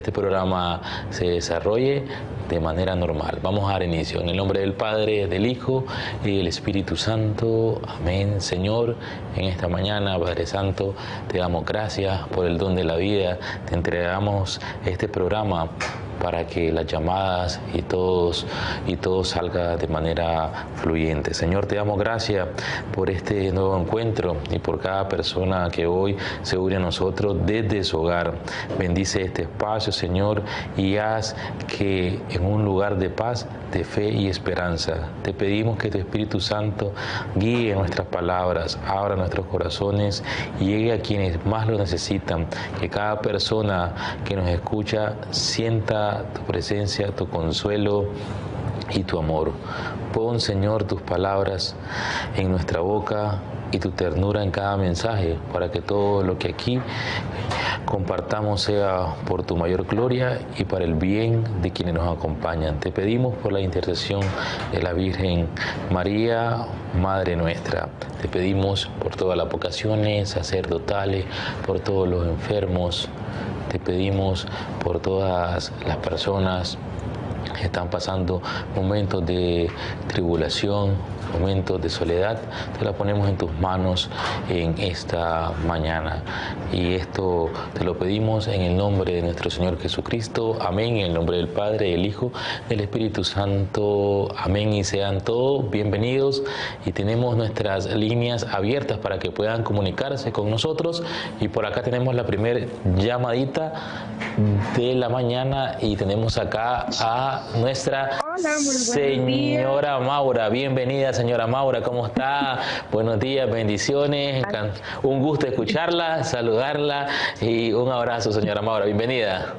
este programa se desarrolle de manera normal. Vamos a dar inicio. En el nombre del Padre, del Hijo y del Espíritu Santo. Amén. Señor, en esta mañana, Padre Santo, te damos gracias por el don de la vida. Te entregamos este programa para que las llamadas y todo salga de manera fluyente. Señor, te damos gracias por este nuevo encuentro y por cada persona que hoy se une a nosotros desde su hogar. Bendice este espacio, Señor, y haz que en un lugar de paz, de fe y esperanza, te pedimos que tu Espíritu Santo guíe nuestras palabras, abra nuestros corazones y llegue a quienes más lo necesitan. Que cada persona que nos escucha sienta tu presencia, tu consuelo y tu amor. Pon, Señor, tus palabras en nuestra boca y tu ternura en cada mensaje, para que todo lo que aquí compartamos sea por tu mayor gloria y para el bien de quienes nos acompañan. Te pedimos por la intercesión de la Virgen María, Madre nuestra. Te pedimos por todas las vocaciones sacerdotales, por todos los enfermos. Te pedimos por todas las personas que están pasando momentos de tribulación, momentos de soledad. Te la ponemos en tus manos en esta mañana. Y esto te lo pedimos en el nombre de nuestro Señor Jesucristo. Amén. En el nombre del Padre, del Hijo, del Espíritu Santo. Amén. Y sean todos bienvenidos. Y tenemos nuestras líneas abiertas para que puedan comunicarse con nosotros. Y por acá tenemos la primera llamadita de la mañana. Y tenemos acá a nuestra señora Maura. Bienvenida, señora Maura, ¿cómo está? Buenos días, bendiciones. Un gusto escucharla, saludarla y un abrazo, señora Maura. Bienvenida.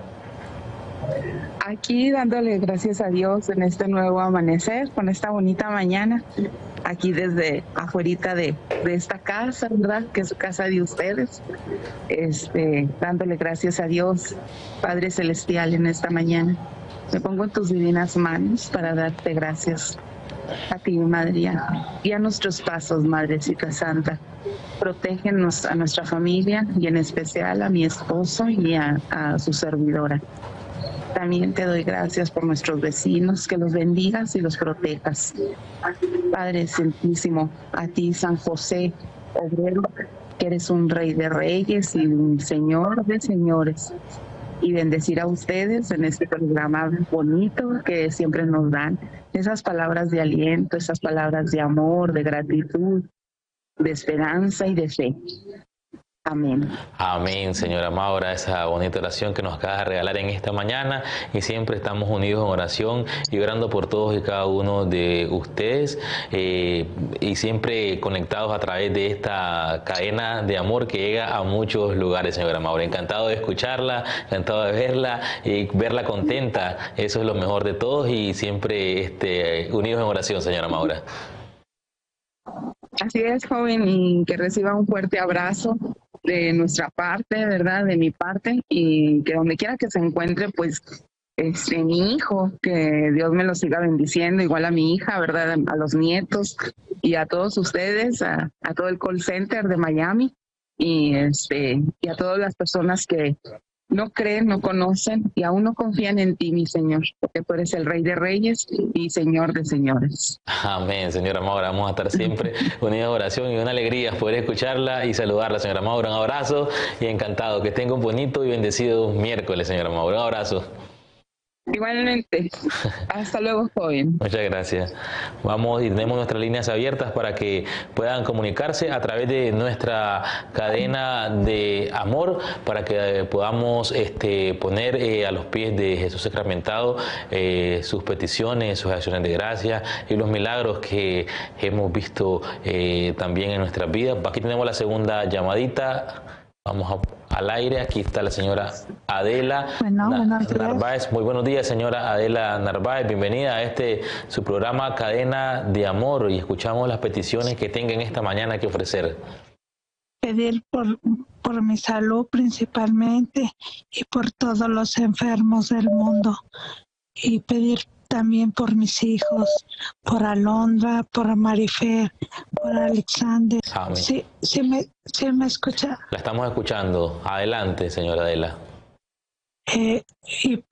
Aquí dándole gracias a Dios en este nuevo amanecer, con esta bonita mañana, aquí desde afuerita de esta casa, ¿verdad? Que es su casa de ustedes. Dándole gracias a Dios, Padre Celestial, en esta mañana. Me pongo en tus divinas manos para darte gracias a ti, Madre. Y a nuestros pasos, Madrecita Santa. Protégenos a nuestra familia y en especial a mi esposo y a su servidora. También te doy gracias por nuestros vecinos, que los bendigas y los protejas. Padre Santísimo, a ti, San José, obrero, que eres un rey de reyes y un señor de señores. Y bendecir a ustedes en este programa bonito que siempre nos dan. Esas palabras de aliento, esas palabras de amor, de gratitud, de esperanza y de fe. Amén. Amén, señora Maura, esa bonita oración que nos acaba de regalar en esta mañana, y siempre estamos unidos en oración y orando por todos y cada uno de ustedes, y siempre conectados a través de esta cadena de amor que llega a muchos lugares, señora Maura. Encantado de escucharla, encantado de verla y verla contenta. Eso es lo mejor de todos y siempre unidos en oración, señora Maura. Así es, joven, y que reciba un fuerte abrazo de nuestra parte, ¿verdad? De mi parte, y que donde quiera que se encuentre, pues, mi hijo, que Dios me lo siga bendiciendo, igual a mi hija, ¿verdad? A los nietos y a todos ustedes, a todo el call center de Miami, y a todas las personas que no creen, no conocen y aún no confían en ti, mi Señor, porque tú eres el Rey de Reyes y Señor de Señores. Amén, señora Maura. Vamos a estar siempre unidos en oración y una alegría poder escucharla y saludarla, señora Maura. Un abrazo y encantado. Que tenga un bonito y bendecido miércoles, señora Maura. Un abrazo. Igualmente. Hasta luego, joven. Muchas gracias. Vamos y tenemos nuestras líneas abiertas para que puedan comunicarse a través de nuestra cadena de amor, para que podamos poner a los pies de Jesús sacramentado sus peticiones, sus acciones de gracia y los milagros que hemos visto también en nuestras vidas. Aquí tenemos la segunda llamadita. Vamos al aire. Aquí está la señora Adela Narváez. Muy buenos días, señora Adela Narváez. Bienvenida a su programa Cadena de Amor, y escuchamos las peticiones que tengan esta mañana que ofrecer. Pedir por mi salud principalmente y por todos los enfermos del mundo, y pedir también por mis hijos, por Alondra, por Marifer, por Alexander. Amén. ¿Sí me escucha? La estamos escuchando. Adelante, señora Adela. y